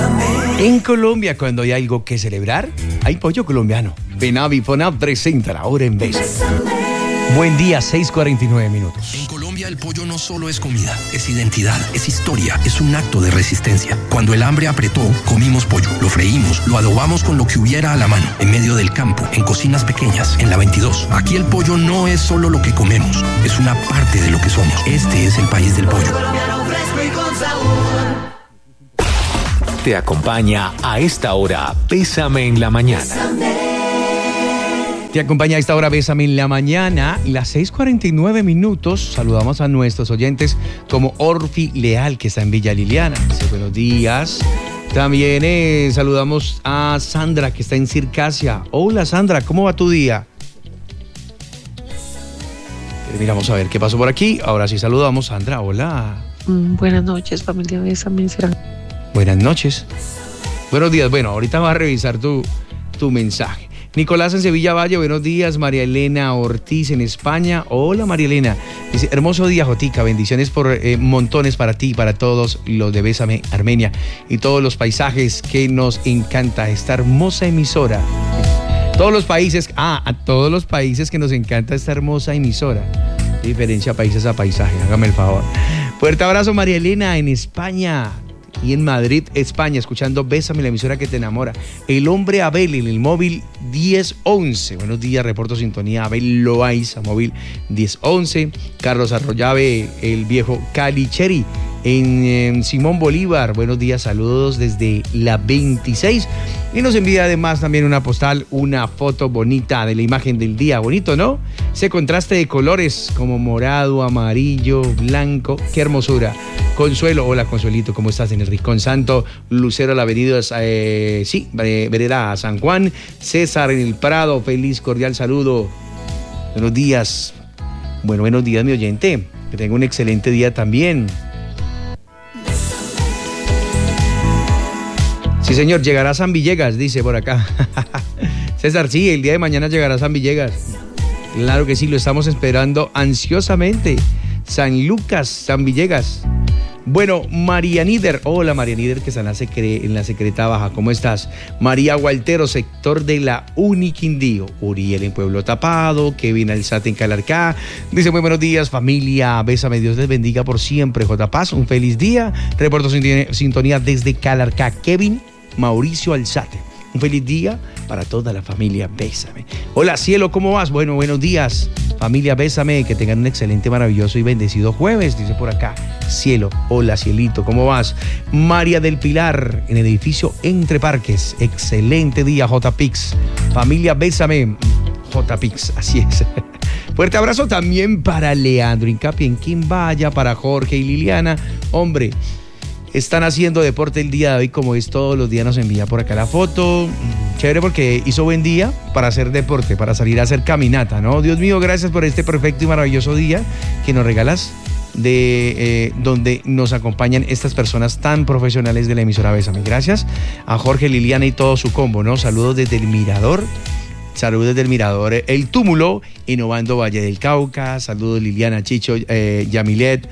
En Colombia, cuando hay algo que celebrar, hay pollo colombiano. Benavi Fonab presenta la hora en Bésame. Buen día, 6:49 minutos. En Colombia el pollo no solo es comida, es identidad, es historia, es un acto de resistencia. Cuando el hambre apretó, comimos pollo, lo freímos, lo adobamos con lo que hubiera a la mano, en medio del campo, en cocinas pequeñas, en la 22. Aquí el pollo no es solo lo que comemos, es una parte de lo que somos. Este es el país del pollo. Te acompaña a esta hora Bésame en la mañana. Te acompaña a esta hora Bésame en la mañana, las 6:49 minutos. Saludamos a nuestros oyentes como Orfi Leal, que está en Villa Liliana. Dice buenos días. También saludamos a Sandra, que está en Circasia. Hola Sandra, ¿cómo va tu día? Miramos a ver qué pasó por aquí. Ahora sí saludamos. Sandra, hola. Buenas noches, familia Bésame. Buenas noches. Buenos días. Bueno, ahorita vas a revisar tu mensaje. Nicolás en Sevilla Valle, buenos días. María Elena Ortiz en España. Hola María Elena. Dice, hermoso día, Jotica. Bendiciones por montones para ti y para todos los de Bésame Armenia y todos los paisajes que nos encanta esta hermosa emisora. Todos los países, a todos los países que nos encanta esta hermosa emisora. Diferencia países a paisaje, hágame el favor. Fuerte abrazo María Elena en España. Y en Madrid, España, escuchando Bésame, la emisora que te enamora. El hombre Abel en el móvil 1011. Buenos días, reporto sintonía Abel Loaiza, móvil 1011. Carlos Arroyave, el viejo Calicheri en Simón Bolívar. Buenos días, saludos desde la 26. Y nos envía además también una postal, una foto bonita de la imagen del día. Bonito, ¿no? Ese contraste de colores como morado, amarillo, blanco. ¡Qué hermosura! Consuelo, hola Consuelito, ¿cómo estás? En el Rincón Santo, Lucero, la avenida, Vereda San Juan, César en el Prado, feliz, cordial saludo. Buenos días. Bueno, buenos días, mi oyente. Que tenga un excelente día también. Sí, señor, llegará a San Villegas, dice por acá. César, sí, el día de mañana llegará a San Villegas. Claro que sí, lo estamos esperando ansiosamente. San Lucas, San Villegas. Bueno, María Nider, hola María Nider, que está en la Secreta Baja, ¿cómo estás? María Gualtero, sector de la Uniquindío. Uriel en Pueblo Tapado, Kevin Alzate en Calarcá. Dice, muy buenos días familia, Bésame, Dios les bendiga por siempre. J. Paz, un feliz día. Reporto sintonía desde Calarcá, Kevin Mauricio Alzate. Un feliz día para toda la familia Bésame. Hola Cielo, ¿cómo vas? Bueno, buenos días familia Bésame, que tengan un excelente, maravilloso y bendecido jueves, dice por acá Cielo. Hola Cielito, ¿cómo vas? María del Pilar en el edificio Entre Parques. Excelente día J-Pix. Familia Bésame, J-Pix, así es. Fuerte abrazo también para Leandro Incapié en Quimbaya, para Jorge y Liliana. Hombre, están haciendo deporte el día de hoy, como es todos los días, nos envía por acá la foto. Chévere porque hizo buen día para hacer deporte, para salir a hacer caminata, ¿no? Dios mío, gracias por este perfecto y maravilloso día que nos regalas, de donde nos acompañan estas personas tan profesionales de la emisora Bésame. Gracias a Jorge, Liliana y todo su combo, ¿no? Saludos desde el Mirador. Saludos desde el Mirador El Túmulo, innovando Valle del Cauca. Saludos Liliana, Chicho, Yamilet,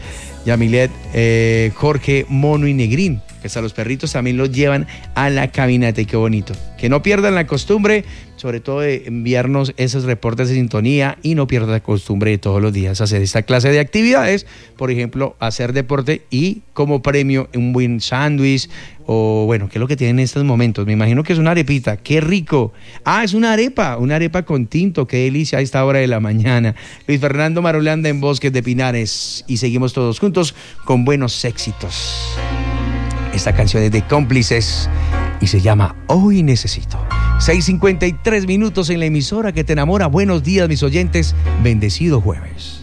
Jorge, Mono y Negrín. Que a los perritos también los llevan a la caminata y qué bonito. Que no pierdan la costumbre, sobre todo de enviarnos esos reportes de sintonía y no pierdan la costumbre de todos los días hacer esta clase de actividades. Por ejemplo, hacer deporte y como premio un buen sándwich o bueno, ¿qué es lo que tienen en estos momentos? Me imagino que es una arepita. ¡Qué rico! Ah, es una arepa con tinto. ¡Qué delicia a esta hora de la mañana! Luis Fernando Marulanda en Bosques de Pinares. Y seguimos todos juntos con buenos éxitos. Esta canción es de Cómplices y se llama Hoy Necesito. 6:53 minutos en la emisora que te enamora. Buenos días, mis oyentes. Bendecido jueves.